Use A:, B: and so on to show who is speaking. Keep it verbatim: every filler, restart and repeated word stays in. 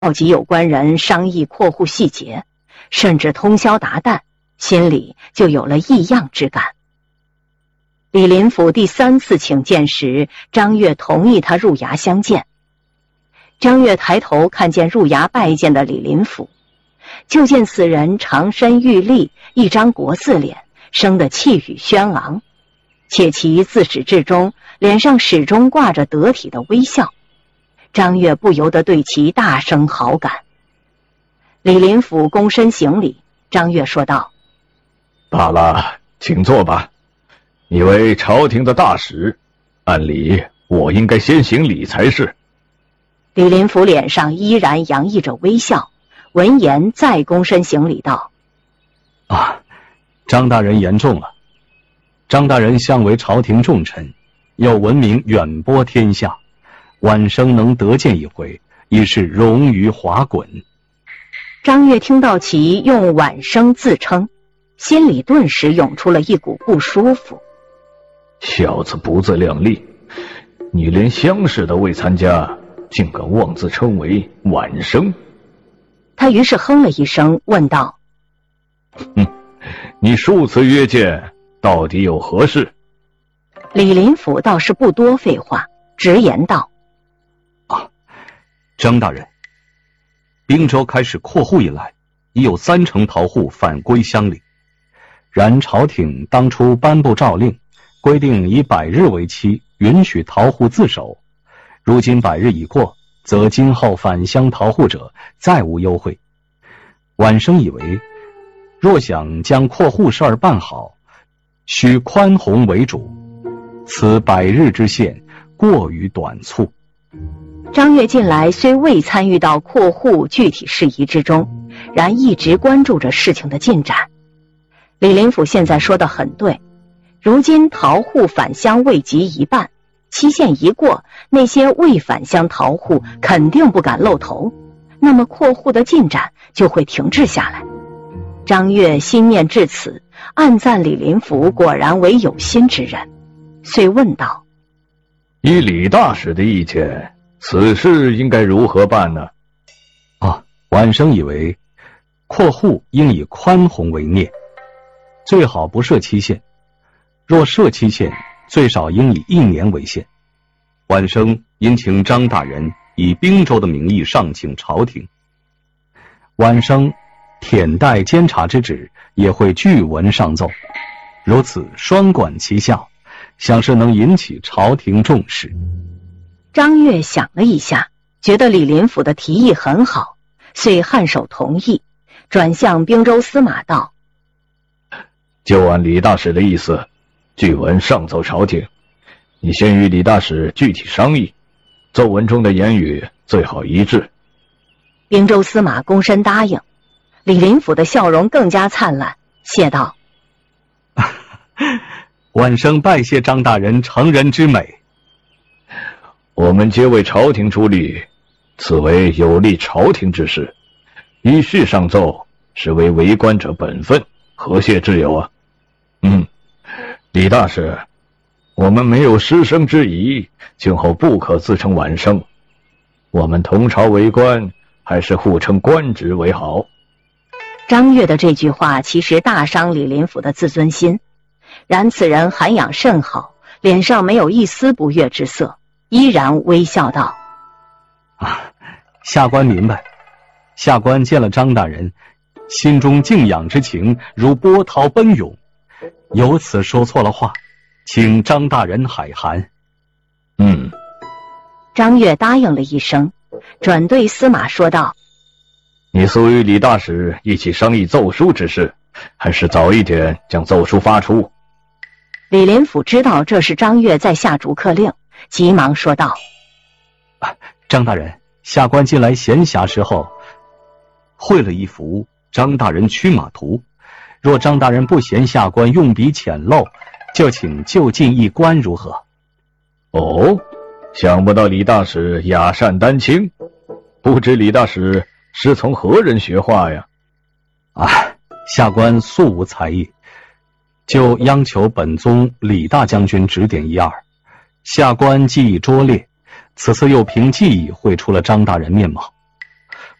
A: 召集有关人商议扩户细节，甚至通宵达旦，心里就有了异样之感。李林甫第三次请见时，张悦同意他入衙相见。张悦抬头看见入衙拜见的李林甫，就见此人长身玉立，一张国字脸，生得气宇轩昂，且其自始至终脸上始终挂着得体的微笑。张悦不由得对其大生好感。李林甫躬身行礼，张悦说道：
B: 罢了，请坐吧。你为朝廷的大使，按理我应该先行礼才是。
A: 李林甫脸上依然洋溢着微笑，闻言再躬身行礼道：
C: 啊，张大人言重了。张大人向为朝廷重臣，又闻名远播天下，晚生能得见一回，已是荣于华滚。
A: 张悦听到其用晚生自称，心里顿时涌出了一股不舒服。
B: 小子不自量力，你连乡试都未参加，竟敢妄自称为晚生。
A: 他于是哼了一声，问道：
B: 哼，你数次约见，到底有何事？
A: 李林甫倒是不多废话，直言道：
C: 啊，张大人，滨州开始扩户以来，已有三成逃户返归乡里。然朝廷当初颁布诏令，规定以百日为期，允许逃户自首。如今百日已过，则今后返乡逃户者再无优惠。晚生以为，若想将扩户事儿办好，需宽宏为主，此百日之限过于短促。
A: 张悦近来虽未参与到扩户具体事宜之中，然一直关注着事情的进展。李林甫现在说得很对，如今逃户返乡未及一半，期限一过，那些未返乡逃户肯定不敢露头，那么扩户的进展就会停滞下来。张悦心念至此，暗赞李林甫果然为有心之人，遂问道：
B: 以李大使的意见，此事应该如何办呢？
C: 啊，晚生以为扩户应以宽宏为念，最好不设期限，若设期限，最少应以一年为限。晚生应请张大人以滨州的名义上请朝廷，晚生舔带监察之旨也会据文上奏，如此双管齐下，想是能引起朝廷重视。
A: 张悦想了一下，觉得李林甫的提议很好，遂颔首同意，转向滨州司马道：
B: 就按李大使的意思，据文上奏朝廷，你先与李大使具体商议，奏文中的言语最好一致。
A: 滨州司马躬身答应。李林甫的笑容更加灿烂，谢道：
C: 晚生拜谢张大人成人之美。
B: 我们皆为朝廷出力，此为有利朝廷之事，依序上奏是为为官者本分，何谢之有啊？嗯，李大使，我们没有师生之谊，今后不可自称晚生，我们同朝为官，还是互称官职为好。
A: 张悦的这句话其实大伤李林甫的自尊心，然此人涵养甚好，脸上没有一丝不悦之色，依然微笑道：
C: 啊，下官明白。下官见了张大人，心中敬仰之情如波涛奔涌，由此说错了话，请张大人海涵。
B: 嗯。
A: 张悦答应了一声，转对司马说道：
B: 你速与李大使一起商议奏书之事，还是早一点将奏书发出？
A: 李林甫知道这是张悦在下逐客令，急忙说道：
C: 啊，张大人，下官近来闲暇时候绘了一幅张大人驱马图，若张大人不嫌下官用笔浅陋，就请就近一观如何？
B: 哦，想不到李大使雅善丹青，不知李大使是从何人学画呀？
C: 啊，下官素无才艺，就央求本宗李大将军指点一二。下官技艺拙劣，此次又凭技艺绘出了张大人面貌。